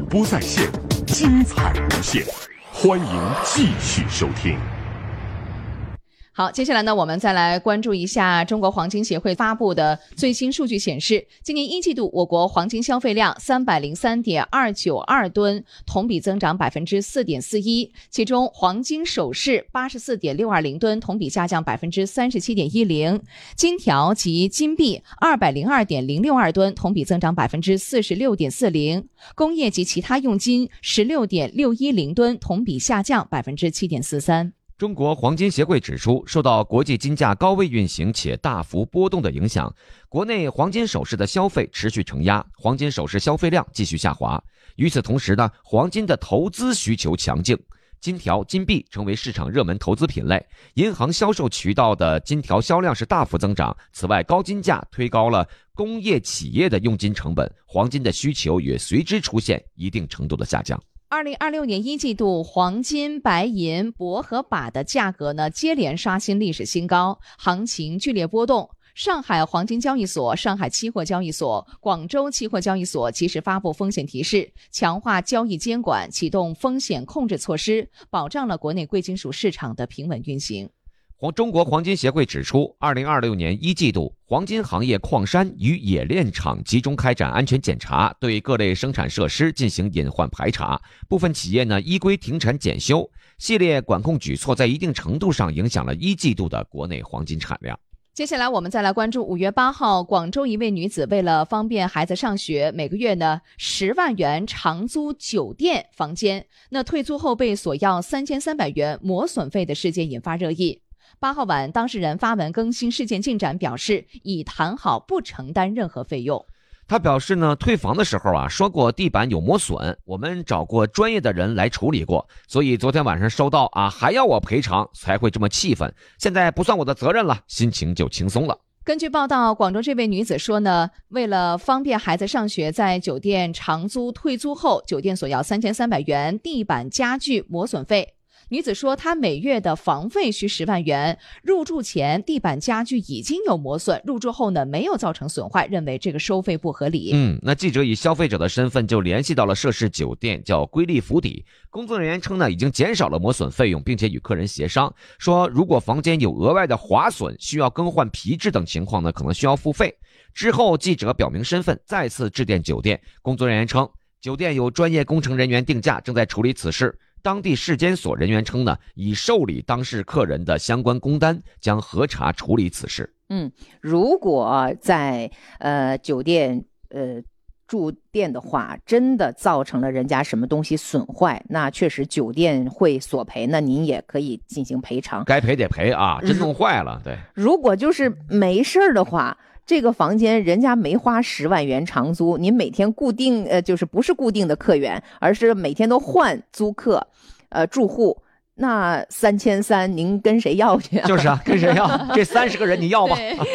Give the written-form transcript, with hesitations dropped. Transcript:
播在线，精彩无限，欢迎继续收听。 好，接下来呢，我们再来关注一下中国黄金协会发布的最新数据显示，今年一季度我国黄金消费量303.292吨，同比增长 4.41%， 其中黄金首饰 84.620吨，同比下降 37.10%， 金条及金币 202.062吨，同比增长 46.40%， 工业及其他用金 16.610吨，同比下降 7.43%。 中国黄金协会指出，受到国际金价高位运行且大幅波动的影响，国内黄金首饰的消费持续承压，黄金首饰消费量继续下滑。与此同时呢，黄金的投资需求强劲，金条、金币成为市场热门投资品类，银行销售渠道的金条销量是大幅增长。此外，高金价推高了工业企业的用金成本，黄金的需求也随之出现一定程度的下降。 2026年一季度，黄金、白银、铂和钯的价格呢接连刷新历史新高，行情剧烈波动。上海黄金交易所、上海期货交易所、广州期货交易所及时发布风险提示，强化交易监管，启动风险控制措施，保障了国内贵金属市场的平稳运行。 中国黄金协会指出，2026年一季度，黄金行业矿山与冶炼厂集中开展安全检查，对各类生产设施进行隐患排查。部分企业呢依规停产检修，系列管控举措在一定程度上影响了一季度的国内黄金产量。 接下来我们再来关注5月8号，广州一位女子为了方便孩子上学，每个月呢10万元长租酒店房间，那退租后被索要3300元磨损费的事件引发热议。8号晚，当事人发文更新事件进展，表示已谈好不承担任何费用。 他表示呢，退房的时候说过地板有磨损，我们找过专业的人来处理过，所以昨天晚上收到还要我赔偿，才会这么气愤。现在不算我的责任了，心情就轻松了。 根据报道，广州这位女子说呢，为了方便孩子上学，在酒店长租退租后，酒店索要3300元地板家具磨损费。女子说，她每月的房费需10万元，入住前地板家具已经有磨损，入住后呢没有造成损坏，认为这个收费不合理。 那记者以消费者的身份就联系到了涉事酒店，叫瑰丽府邸。工作人员称呢，已经减少了磨损费用，并且与客人协商，说如果房间有额外的划损，需要更换皮质等情况呢，可能需要付费。之后记者表明身份，再次致电酒店，工作人员称酒店有专业工程人员定价，正在处理此事。当地市监所人员称呢，已受理当事客人的相关工单，将核查处理此事。 如果在酒店住店的话，真的造成了人家什么东西损坏，那确实酒店会索赔，那您也可以进行赔偿， 该赔得赔真弄坏了。对， 如果就是没事的话，这个房间人家没花10万元长租，您每天固定就是不是固定的客源，而是每天都换租客住户，那3300您跟谁要去就是跟谁要？这30个人你要吧。